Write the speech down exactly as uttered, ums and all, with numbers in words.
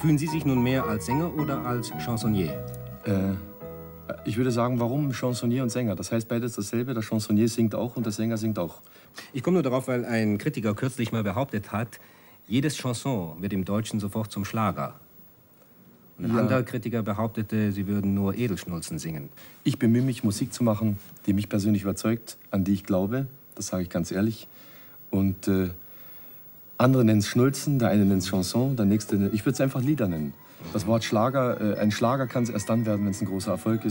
Fühlen Sie sich nun mehr als Sänger oder als Chansonnier? Äh, ich würde sagen, warum Chansonnier und Sänger? Das heißt beides dasselbe. Der Chansonnier singt auch und der Sänger singt auch. Ich komme nur darauf, weil ein Kritiker kürzlich mal behauptet hat, jedes Chanson wird im Deutschen sofort zum Schlager. Und ein Ja. anderer Kritiker behauptete, Sie würden nur Edelschnulzen singen. Ich bemühe mich, Musik zu machen, die mich persönlich überzeugt, an die ich glaube. Das sage ich ganz ehrlich. Und äh, andere nennen es Schnulzen, der eine nennt es Chanson, der nächste, ich würde es einfach Lieder nennen. Das Wort Schlager, äh, ein Schlager kann es erst dann werden, wenn es ein großer Erfolg ist.